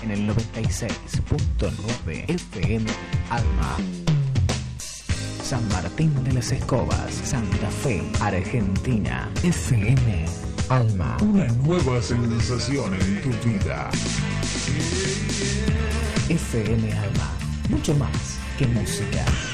en el 96.9 FM Alma. San Martín de las Escobas, Santa Fe, Argentina. FM Alma. Una nueva sensación en tu vida. FM Alma. Mucho más que música.